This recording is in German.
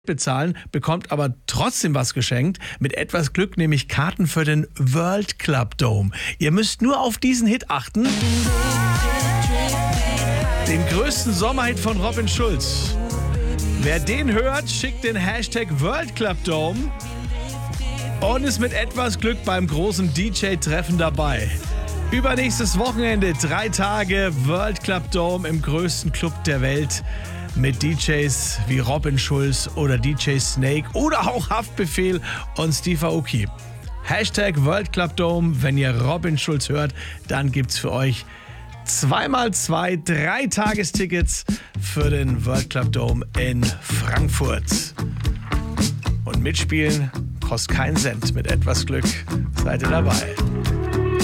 bezahlen, bekommt aber trotzdem was geschenkt. Mit etwas Glück nämlich Karten für den World Club Dome. Ihr müsst nur auf diesen Hit achten. Den größten Sommerhit von Robin Schulz. Wer den hört, schickt den Hashtag World Club Dome und ist mit etwas Glück beim großen DJ-Treffen dabei. Übernächstes Wochenende 3 Tage World Club Dome im größten Club der Welt. Mit DJs wie Robin Schulz oder DJ Snake oder auch Haftbefehl und Steve Aoki. Hashtag World Club Dome. Wenn ihr Robin Schulz hört, dann gibt's für euch 2x2 3-Tagestickets für den World Club Dome in Frankfurt. Und mitspielen kostet keinen Cent. Mit etwas Glück seid ihr dabei.